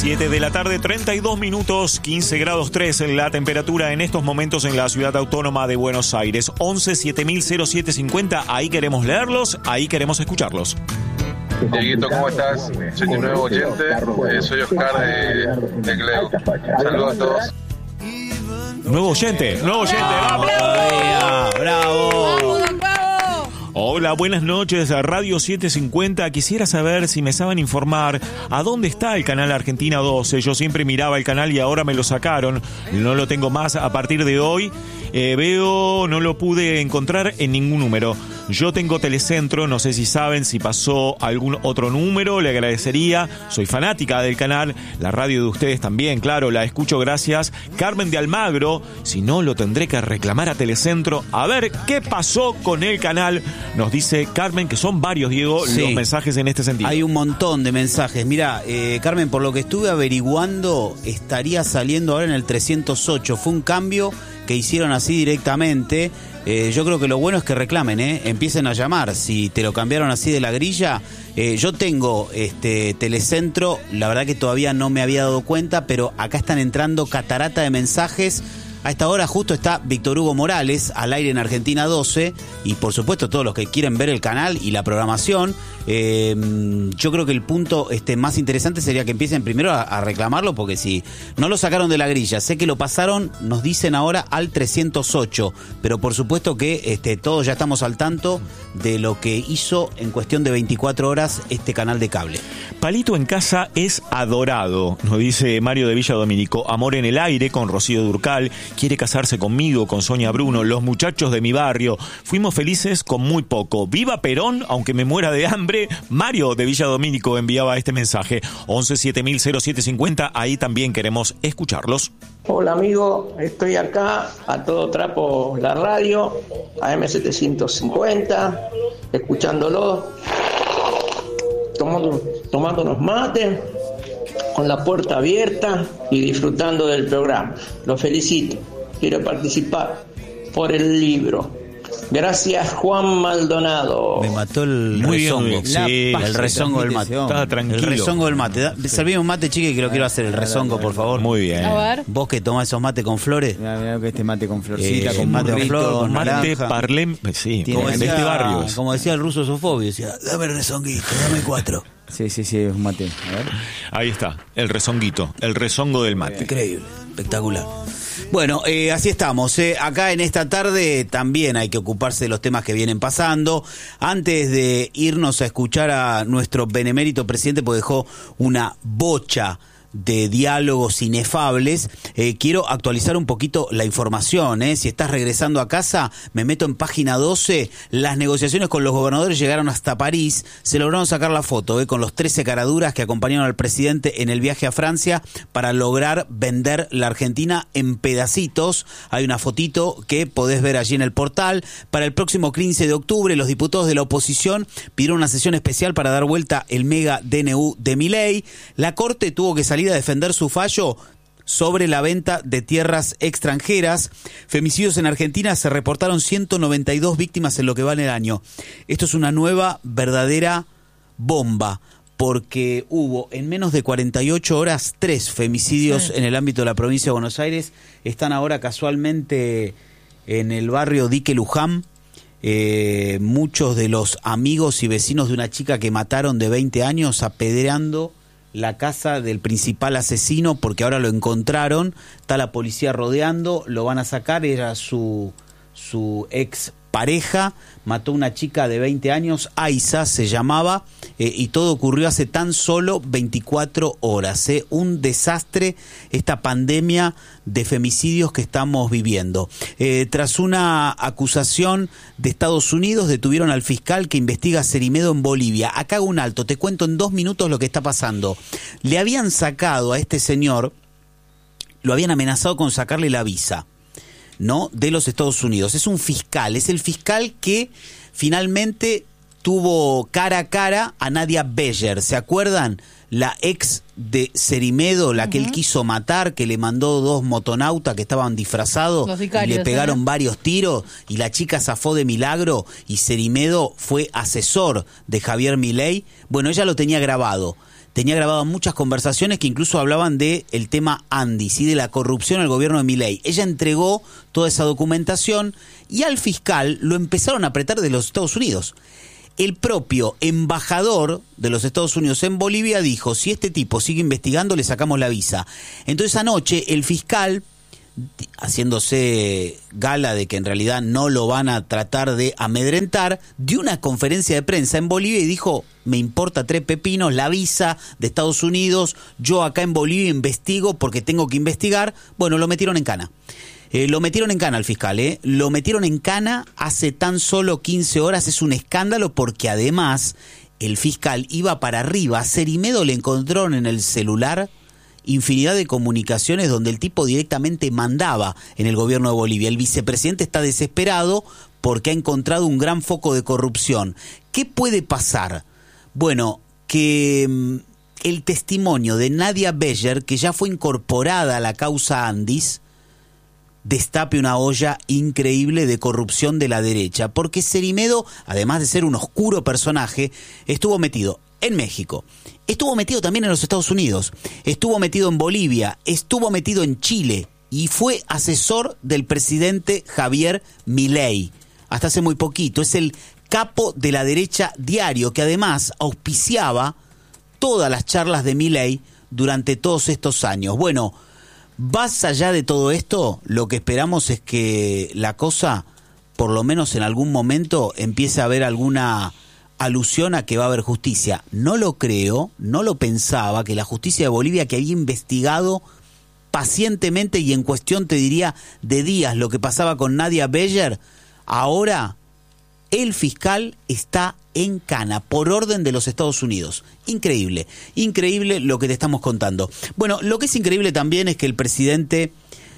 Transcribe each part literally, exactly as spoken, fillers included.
siete de la tarde, treinta y dos minutos, quince grados tres la temperatura en estos momentos en la ciudad autónoma de Buenos Aires. once siete mil cero siete cincuenta, ahí queremos leerlos, ahí queremos escucharlos. Dieguito, ¿cómo estás? Soy tu nuevo oyente, eh, soy Oscar de, de Cleo. Saludos a todos. Nuevo oyente, nuevo oyente, ¡vamos! ¡Bravo! Hola, buenas noches a Radio setecientos cincuenta. Quisiera saber si me saben informar a dónde está el canal Argentina doce. Yo siempre miraba el canal y ahora me lo sacaron. No lo tengo más a partir de hoy. Eh, veo, no lo pude encontrar en ningún número. Yo tengo Telecentro, no sé si saben si pasó algún otro número, le agradecería. Soy fanática del canal, la radio de ustedes también, claro, la escucho, gracias. Carmen de Almagro, si no lo tendré que reclamar a Telecentro. A ver qué pasó con el canal. Nos dice Carmen que son varios, Diego, sí, los mensajes en este sentido. Hay un montón de mensajes. Mira, eh, Carmen, por lo que estuve averiguando, estaría saliendo ahora en el trescientos ocho. Fue un cambio que hicieron así directamente. Eh, yo creo que lo bueno es que reclamen, ¿eh? Empiecen a llamar. Si te lo cambiaron así de la grilla, eh, yo tengo este Telecentro, la verdad que todavía no me había dado cuenta, pero acá están entrando catarata de mensajes. A esta hora justo está Víctor Hugo Morales al aire en Argentina doce y por supuesto todos los que quieren ver el canal y la programación. Eh, yo creo que el punto este, más interesante sería que empiecen primero a, a reclamarlo, porque si no lo sacaron de la grilla, sé que lo pasaron, nos dicen ahora al trescientos ocho, pero por supuesto que este, todos ya estamos al tanto de lo que hizo en cuestión de veinticuatro horas este canal de cable. Palito en casa es adorado, nos dice Mario de Villa Domínico. Amor en el aire con Rocío Durcal. Quiere casarse conmigo, con Sonia Bruno. Los muchachos de mi barrio. Fuimos felices con muy poco. Viva Perón, aunque me muera de hambre. Mario de Villa Domínico enviaba este mensaje. once siete mil cero siete cincuenta, ahí también queremos escucharlos. Hola amigo, estoy acá a todo trapo la radio, A M setecientos cincuenta, escuchándolo, tomando, tomando unos mates, con la puerta abierta y disfrutando del programa. Los felicito, quiero participar por el libro. Gracias, Juan Maldonado. Me mató el Muy rezongo. bien, sí, el rezongo del mate. Estaba tranquilo. El rezongo del mate. Da, sí. Servime un mate, chique, que lo quiero hacer, el rezongo, por favor. Muy bien. A ver. Vos que tomás esos mates con flores. Mirá, mirá que este mate con florcita, Eh, con mate mate con flor, con Mate naranja. Parlem, sí, Como en decía, este barrio. como decía el ruso Sofobio, decía, dame el rezonguito, dame cuatro. Sí, sí, sí, es un mate. A ver. Ahí está, el rezonguito, el rezongo del mate. Increíble, espectacular. Bueno, eh, así estamos. Eh. Acá en esta tarde también hay que ocuparse de los temas que vienen pasando. Antes de irnos a escuchar a nuestro benemérito presidente, porque dejó una bocha de diálogos inefables, eh, quiero actualizar un poquito la información, ¿eh? Si estás regresando a casa, me meto en página doce. Las negociaciones con los gobernadores llegaron hasta París. Se lograron sacar la foto, ¿eh? Con los trece caraduras que acompañaron al presidente en el viaje a Francia para lograr vender la Argentina en pedacitos. Hay una fotito que podés ver allí en el portal. Para el próximo quince de octubre, los diputados de la oposición pidieron una sesión especial para dar vuelta el mega D N U de Milei. La Corte tuvo que salir a defender su fallo sobre la venta de tierras extranjeras. Femicidios en Argentina, se reportaron ciento noventa y dos víctimas en lo que va en el año. Esto es una nueva verdadera bomba, porque hubo en menos de cuarenta y ocho horas tres femicidios sí. en el ámbito de la provincia de Buenos Aires. Están ahora casualmente en el barrio Dique Luján. Eh, muchos de los amigos y vecinos de una chica que mataron de veinte años apedreando la casa del principal asesino, porque ahora lo encontraron, está la policía rodeando, lo van a sacar. Era su, su ex pareja, mató a una chica de veinte años, Aiza se llamaba, eh, y todo ocurrió hace tan solo veinticuatro horas. Eh. Un desastre esta pandemia de femicidios que estamos viviendo. Eh, tras una acusación de Estados Unidos, detuvieron al fiscal que investiga a Cerimedo en Bolivia. Acá hago un alto, te cuento en dos minutos lo que está pasando. Le habían sacado a este señor, lo habían amenazado con sacarle la visa, ¿no?, de los Estados Unidos. Es un fiscal, es el fiscal que finalmente tuvo cara a cara a Nadia Beyer. ¿Se acuerdan? La ex de Cerimedo, la uh-huh. que él quiso matar, que le mandó dos motonautas que estaban disfrazados sicarios, y le pegaron ¿eh? varios tiros, y la chica zafó de milagro, y Cerimedo fue asesor de Javier Milei. Bueno, ella lo tenía grabado. tenía grabadas muchas conversaciones que incluso hablaban de el tema Andis y de la corrupción en el gobierno de Milei. Ella entregó toda esa documentación y al fiscal lo empezaron a apretar de los Estados Unidos. El propio embajador de los Estados Unidos en Bolivia dijo, si este tipo sigue investigando, le sacamos la visa. Entonces anoche el fiscal, haciéndose gala de que en realidad no lo van a tratar de amedrentar, dio una conferencia de prensa en Bolivia y dijo, me importa tres pepinos la visa de Estados Unidos, yo acá en Bolivia investigo porque tengo que investigar. Bueno, lo metieron en cana. Eh, lo metieron en cana al fiscal, ¿eh? Lo metieron en cana hace tan solo quince horas. Es un escándalo porque además el fiscal iba para arriba. A Cerimedo le encontraron en el celular infinidad de comunicaciones donde el tipo directamente mandaba en el gobierno de Bolivia. El vicepresidente está desesperado porque ha encontrado un gran foco de corrupción. ¿Qué puede pasar? Bueno, que mmm, el testimonio de Nadia Beyer, que ya fue incorporada a la causa Andis, destape una olla increíble de corrupción de la derecha, porque Cerimedo, además de ser un oscuro personaje, estuvo metido en México, estuvo metido también en los Estados Unidos, estuvo metido en Bolivia, estuvo metido en Chile y fue asesor del presidente Javier Milei hasta hace muy poquito. Es el capo de la derecha diario, que además auspiciaba todas las charlas de Milei durante todos estos años. Bueno, más allá de todo esto, lo que esperamos es que la cosa, por lo menos en algún momento, empiece a haber alguna alusión a que va a haber justicia. No lo creo, no lo pensaba, que la justicia de Bolivia, que había investigado pacientemente y en cuestión, te diría, de días lo que pasaba con Nadia Beyer, ahora el fiscal está en cana por orden de los Estados Unidos. Increíble, increíble lo que te estamos contando. Bueno, lo que es increíble también es que el presidente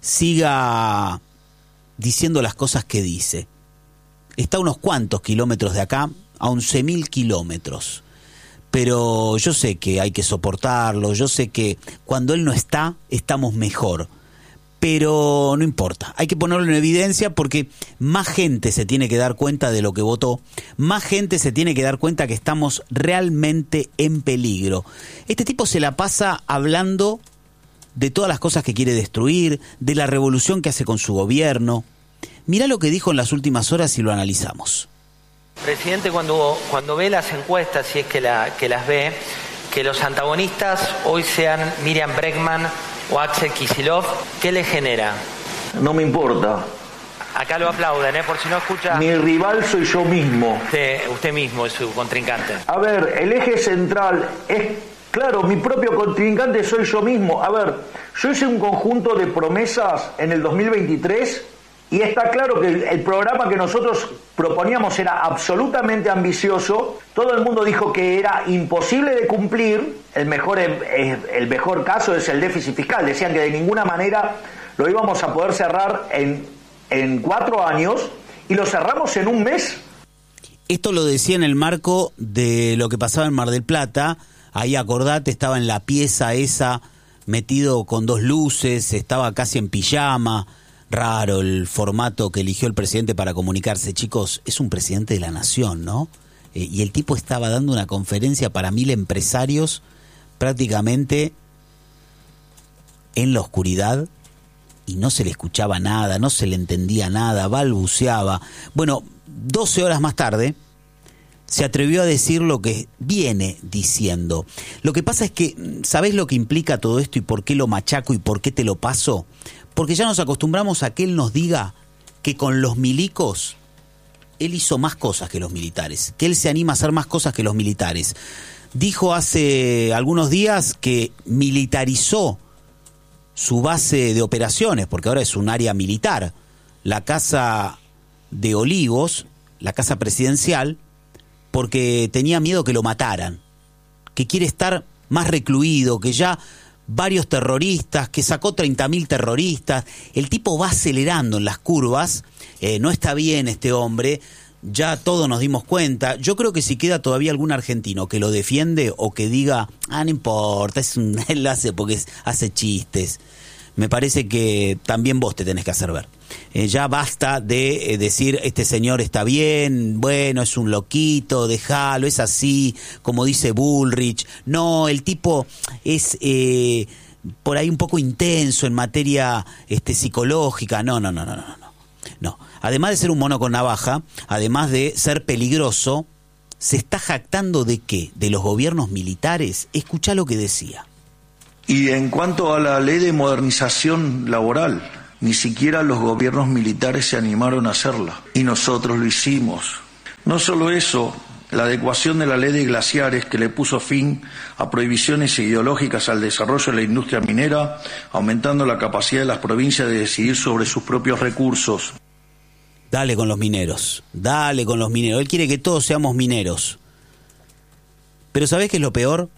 siga diciendo las cosas que dice. Está a unos cuantos kilómetros de acá, a once mil kilómetros. Pero yo sé que hay que soportarlo, yo sé que cuando él no está, estamos mejor. Pero no importa, hay que ponerlo en evidencia porque más gente se tiene que dar cuenta de lo que votó, más gente se tiene que dar cuenta que estamos realmente en peligro. Este tipo se la pasa hablando de todas las cosas que quiere destruir, de la revolución que hace con su gobierno. Mirá lo que dijo en las últimas horas y lo analizamos. Presidente, cuando, cuando ve las encuestas, si es que, la, que las ve, que los antagonistas hoy sean Miriam Bregman o Axel Kicillof, ¿qué le genera? No me importa. Acá lo aplauden, ¿eh? Por si no escucha. Mi rival soy yo mismo. Usted, usted mismo es su contrincante. A ver, el eje central es, claro, mi propio contrincante soy yo mismo. A ver, yo hice un conjunto de promesas en el dos mil veintitrés y está claro que el, el programa que nosotros proponíamos era absolutamente ambicioso. Todo el mundo dijo que era imposible de cumplir. El mejor, el mejor caso es el déficit fiscal. Decían que de ninguna manera lo íbamos a poder cerrar en, en cuatro años y lo cerramos en un mes. Esto lo decía en el marco de lo que pasaba en Mar del Plata. Ahí, acordate, estaba en la pieza esa, metido con dos luces, estaba casi en pijama. Raro el formato que eligió el presidente para comunicarse. Chicos, es un presidente de la nación, ¿no? Eh, y el tipo estaba dando una conferencia para mil empresarios prácticamente en la oscuridad y no se le escuchaba nada, no se le entendía nada, balbuceaba. Bueno, doce horas más tarde se atrevió a decir lo que viene diciendo. Lo que pasa es que, ¿sabés lo que implica todo esto y por qué lo machaco y por qué te lo paso? Porque ya nos acostumbramos a que él nos diga que con los milicos él hizo más cosas que los militares, que él se anima a hacer más cosas que los militares. Dijo hace algunos días que militarizó su base de operaciones, porque ahora es un área militar, la Casa de Olivos, la Casa Presidencial, porque tenía miedo que lo mataran, que quiere estar más recluido, que ya varios terroristas, que sacó treinta mil terroristas. El tipo va acelerando en las curvas, eh, no está bien este hombre, ya todos nos dimos cuenta. Yo creo que si queda todavía algún argentino que lo defiende o que diga, ah, no importa, es un, él lo hace porque es, hace chistes. me parece que también vos te tenés que hacer ver. Eh, ya basta de eh, decir, este señor está bien, bueno, es un loquito, déjalo, es así, como dice Bullrich. No, el tipo es eh, por ahí un poco intenso en materia este, psicológica. No, no, no, no, no, no. No. Además de ser un mono con navaja, además de ser peligroso, se está jactando ¿de qué? De los gobiernos militares. Escuchá lo que decía. Y en cuanto a la ley de modernización laboral, ni siquiera los gobiernos militares se animaron a hacerla, y nosotros lo hicimos. No solo eso, la adecuación de la ley de glaciares, que le puso fin a prohibiciones ideológicas al desarrollo de la industria minera, aumentando la capacidad de las provincias de decidir sobre sus propios recursos. Dale con los mineros, dale con los mineros. Él quiere que todos seamos mineros. Pero ¿sabés qué es lo peor?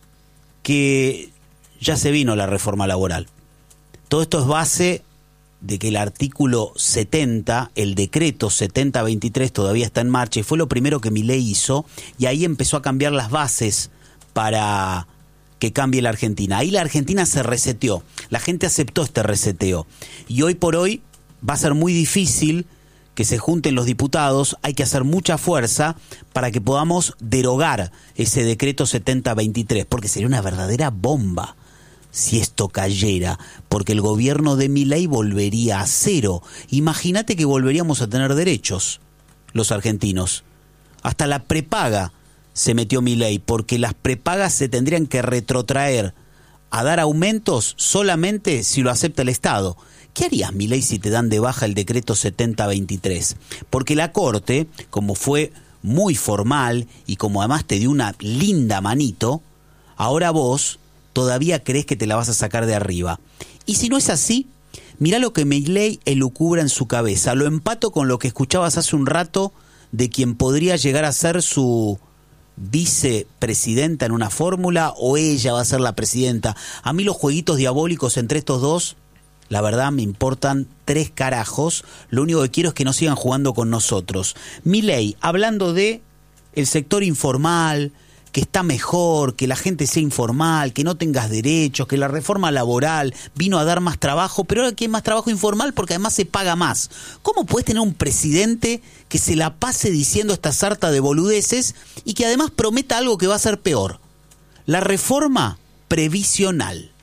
Que ya se vino la reforma laboral. Todo esto es base de que el artículo setenta, el decreto setenta veintitrés todavía está en marcha, y fue lo primero que Milei hizo, y ahí empezó a cambiar las bases para que cambie la Argentina. Ahí la Argentina se reseteó, la gente aceptó este reseteo, y hoy por hoy va a ser muy difícil que se junten los diputados. Hay que hacer mucha fuerza para que podamos derogar ese decreto setenta veintitrés, porque sería una verdadera bomba si esto cayera, porque el gobierno de Milei volvería a cero. Imagínate que volveríamos a tener derechos los argentinos. Hasta la prepaga se metió Milei, porque las prepagas se tendrían que retrotraer a dar aumentos solamente si lo acepta el Estado. ¿Qué harías, Milei, si te dan de baja el decreto setenta veintitrés? Porque la Corte, como fue muy formal y como además te dio una linda manito, ahora vos todavía crees que te la vas a sacar de arriba. Y si no es así, mirá lo que Milei elucubra en su cabeza. Lo empato con lo que escuchabas hace un rato de quien podría llegar a ser su vicepresidenta en una fórmula, o ella va a ser la presidenta. A mí los jueguitos diabólicos entre estos dos, la verdad, me importan tres carajos. Lo único que quiero es que no sigan jugando con nosotros. Milei, hablando de el sector informal, que está mejor, que la gente sea informal, que no tengas derechos, que la reforma laboral vino a dar más trabajo, pero ahora que hay más trabajo informal porque además se paga más. ¿Cómo puedes tener un presidente que se la pase diciendo esta sarta de boludeces y que además prometa algo que va a ser peor? La reforma previsional.